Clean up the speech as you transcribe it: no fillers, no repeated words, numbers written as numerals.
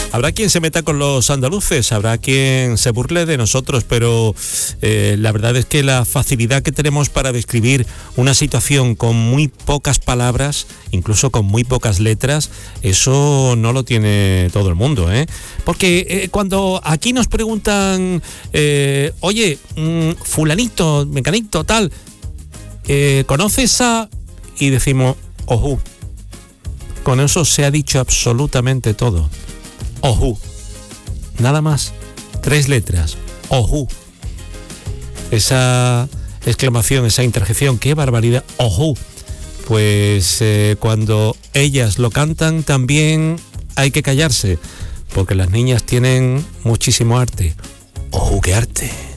Habrá quien se meta con los andaluces, habrá quien se burle de nosotros, pero la verdad es que la facilidad que tenemos para describir una situación con muy pocas palabras, incluso con muy pocas letras, eso no lo tiene todo el mundo, ¿eh? Porque cuando aquí nos preguntan, oye, fulanito, mecanito, tal, ¿conoces a...? Y decimos, ojú. Con eso se ha dicho absolutamente todo. Ojú. Nada más. 3 letras. Ojú. Esa exclamación, esa interjección, qué barbaridad. Ojú. Pues cuando ellas lo cantan también hay que callarse, porque las niñas tienen muchísimo arte. Ojú, qué arte.